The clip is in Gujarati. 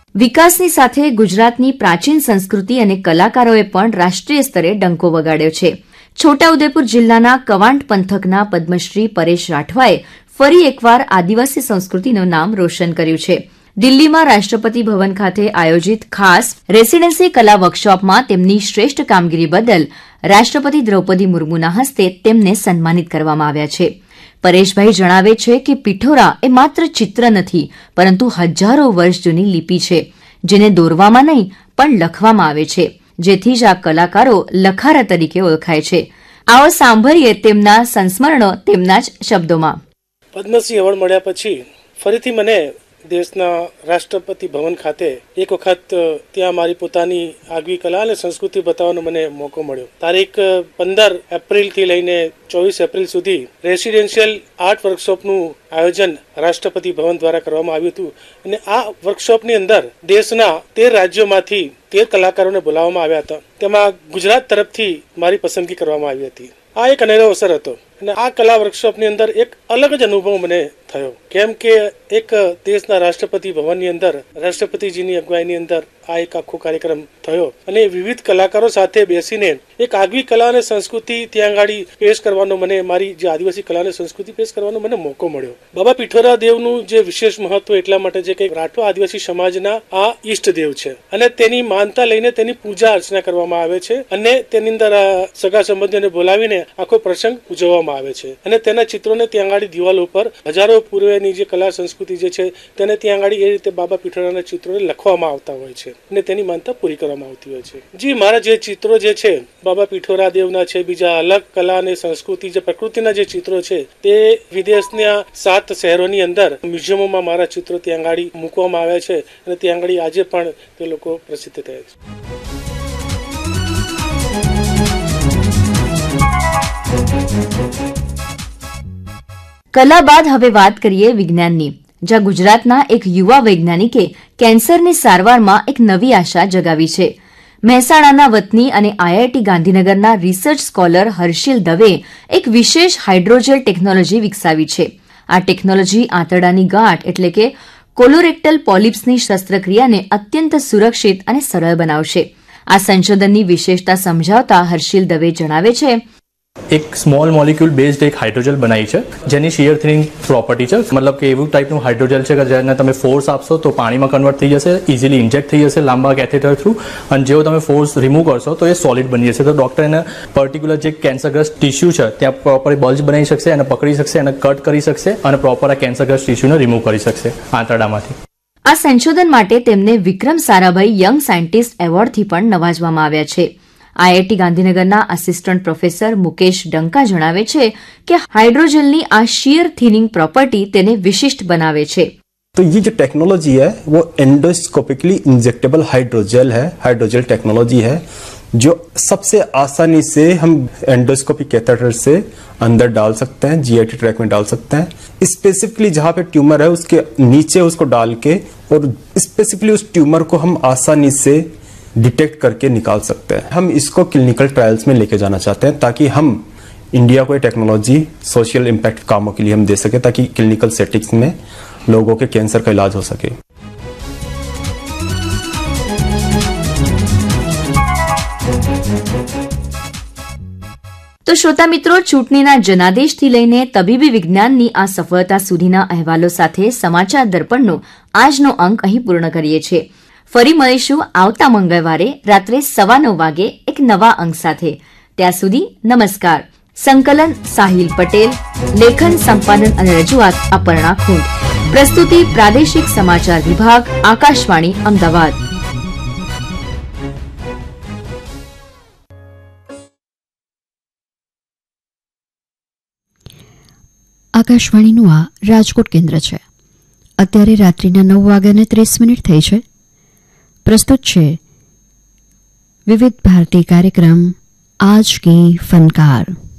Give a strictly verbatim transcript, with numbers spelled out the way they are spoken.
વિકાસની સાથે ગુજરાતની પ્રાચીન સંસ્કૃતિ અને કલાકારોએ પણ રાષ્ટ્રીય સ્તરે ડંકો વગાડ્યો છે. છોટાઉદેપુર જિલ્લાના કવાંટ પંથકના પદ્મશ્રી પરેશ રાઠવાએ ફરી એકવાર આદિવાસી સંસ્કૃતિનું નામ રોશન કર્યું છે. દિલ્હીમાં રાષ્ટ્રપતિ ભવન ખાતે આયોજિત ખાસ રેસીડેન્સી કલા વર્કશોપમાં તેમની શ્રેષ્ઠ કામગીરી બદલ રાષ્ટ્રપતિ દ્રૌપદી મુર્મુના હસ્તે તેમને સન્માનિત કરવામાં આવ્યા છે. પરેશભાઈ જણાવે છે કે પિઠોરા એ માત્ર ચિત્ર નથી, પરંતુ હજારો વર્ષ જૂની લિપિ છે, જેને દોરવામાં નહીં પણ લખવામાં આવે છે, જેથી જ આ કલાકારો લખારા તરીકે ઓળખાય છે. આવો સાંભળીએ તેમના સંસ્મરણો તેમના જ શબ્દોમાં. પદ્મશ્રી એવોર્ડ મળ્યા પછી ફરીથી મને દેશના રાષ્ટ્રપતિ ભવન ખાતે એક વખત ત્યાં મારી પોતાની આગવી કલા અને સંસ્કૃતિ બતાવવાનો મને મોકો મળ્યો. તારીખ પંદર એપ્રિલ થી લઈને ચોવીસ એપ્રિલ સુધી રેસિડેન્શિયલ આર્ટ વર્કશોપનું આયોજન રાષ્ટ્રપતિ ભવન દ્વારા કરવામાં આવ્યું હતું અને આ વર્કશોપની અંદર દેશના તેર રાજ્યોમાંથી તેર કલાકારોને બોલાવવામાં આવ્યા હતા. તેમાં ગુજરાત તરફથી મારી પસંદગી કરવામાં આવી હતી. આ એક અનેરો અવસર હતો અને આ કલા વર્કશોપની અંદર એક અલગ જ અનુભવ મને થયો, કેમ કે એક દેશના રાષ્ટ્રપતિ ભવનની અંદર રાષ્ટ્રપતિજીની અગવાઈની અંદર આ એક આખો કાર્યક્રમ થયો અને વિવિધ કલાકારો સાથે બેસીને એક આગવી કલા અને સંસ્કૃતિ ત્યાં આગળ પેશ કરવાનો મને મારી જે આદિવાસી કલા અને સંસ્કૃતિ પેશ કરવાનો મને મોકો મળ્યો. બાબા પિઠોરા દેવનું જે વિશેષ મહત્વ એટલા માટે છે કે રાઠવા આદિવાસી સમાજના આ ઈષ્ટદેવ છે અને તેની માનતા લઈને તેની પૂજા અર્ચના કરવામાં આવે છે અને તેની અંદર સગા સંબંધીઓને બોલાવીને આખો પ્રસંગ ઉજવવામાં આવે છે અને તેના ચિત્રોને ત્યાં આગળ દિવાલ ઉપર હજારો પૂર્વેની જે કલા સંસ્કૃતિ જે છે તેને ત્યાં આગળ એ રીતે બાબા પિઠોરાના ચિત્રોને લખવામાં આવતા હોય છે અને તેની માનતા પૂરી કરવામાં આવતી હોય છે. જી, મારા જે ચિત્રો જે છે બાબા પિઠોરા દેવના છે, બીજા અલગ કલા અને સંસ્કૃતિ જે પ્રકૃતિના જે ચિત્રો છે તે વિદેશના સાત શહેરોની અંદર મ્યુઝિયમોમાં મારા ચિત્રો ત્યાં આગળ મૂકવામાં આવ્યા છે અને ત્યાં આગળ આજે પણ તે લોકો પ્રસિદ્ધ થયા છે. કલા બાદ હવે વાત કરીએ વિજ્ઞાનની, જ્યાં ગુજરાતના એક યુવા વૈજ્ઞાનિકે કેન્સરની સારવારમાં એક નવી આશા જગાવી છે. મહેસાણાના વતની અને આઈઆઈટી ગાંધીનગરના રિસર્ચ સ્કોલર હર્ષિલ દવે એક વિશેષ હાઇડ્રોજેલ ટેકનોલોજી વિકસાવી છે. આ ટેકનોલોજી આંતરડાની ગાંઠ એટલે કે કોલોરેક્ટલ પોલિપ્સની શસ્ત્રક્રિયાને અત્યંત સુરક્ષિત અને સરળ બનાવશે. આ સંશોધનની વિશેષતા સમજાવતા હર્ષિલ દવે જણાવે છે, એક સ્મોલ મોલિક્યુલ બેઝડ એક હાઇડ્રોજેલ બનાવી છે જેની શિયર થિનિંગ પ્રોપર્ટી છે. મતલબ કે એવું ટાઈપનું હાઇડ્રોજેલ છે કે જેને તમે ફોર્સ આપશો તો પાણીમાં કન્વર્ટ થઈ જશે, ઇઝીલી ઇન્જેક્ટ થઈ જશે લાંબા કેથેટર થ્રુ, અને જેવો તમે ફોર્સ રિમૂવ કરશો તો એ સોલિડ બની જશે. તો ડોક્ટર એને પર્ટિક્યુલર જે કેન્સરગ્રસ્ત ટિશ્યુ છે ત્યાં પ્રોપર બલ્જ બનાવી શકશે, એને પકડી શકશે, એને કટ કરી શકશે અને પ્રોપર આ કેન્સરગ્રસ્ત ટિશ્યુને રિમૂવ કરી શકશે આંતરડામાંથી. આ સંશોધન માટે તેમને વિક્રમ સારાભાઈ યંગ સાયન્ટિસ્ટ એવોર્ડથી પણ નવાજવામાં આવ્યા છે. આઈઆઈટી ગાંધીનગરના આસિસ્ટન્ટ પ્રોફેસર મુકેશ ડંકા જણાવે છે કે हाइड्रोजेल आ शीयर थिनिंग प्रॉपर्टी तेने विशिष्ट बनावे छे। तो ये जो टेक्नोलॉजी है वो एंडोस्कोपिकली इंजेक्टेबल हाइड्रोजेल है, हाइड्रोजेल टेक्नोलॉजी है जो सबसे आसानी से हम एंडोस्कोपिक कैथेटर से अंदर डाल सकते हैं, जीआईटी ट्रैक में डाल सकते हैं। स्पेसिफिकली जहां पे ट्यूमर है उसके नीचे उसको डाल के और स्पेसिफिकली उस ट्यूमर को हम आसानी से डिटेक्ट करके निकाल सकते हैं। हम इसको क्लिनिकल ट्रायल्स में लेके जाना चाहते हैं ताकि हम इंडिया को ये टेक्नोलॉजी सोशल इम्पैक्ट कामों के लिए हम दे सके ताकि क्लिनिकल सेटिंग्स में लोगों के कैंसर का इलाज हो सके। તો શ્રોતા મિત્રો, ચૂંટણીના જનાદેશથી લઈને તબીબી વિજ્ઞાનની આ સફળતા સુધીના અહેવાલો સાથે સમાચાર દર્પણનો આજનો અંક અહીં પૂર્ણ કરીએ છીએ। ફરી મળીશું આવતા મંગળવારે રાત્રે સવા નવ વાગે એક નવા અંક સાથે। ત્યાં સુધી નમસ્કાર। સંકલન સાહિલ પટેલ, લેખન સંપાદન અને રજૂઆત અપર્ણા ખૂંટ, પ્રસ્તુતિ પ્રાદેશિક સમાચાર વિભાગ, આકાશવાણી અમદાવાદ। આકાશવાણીનું આ રાજકોટ કેન્દ્ર છે। અત્યારે રાત્રિના નવ વાગ્યાને ત્રીસ મિનિટ થઈ છે। પ્રસ્તુત છે વિવિધ ભારતી કાર્યક્રમ આજ કી ફનકાર।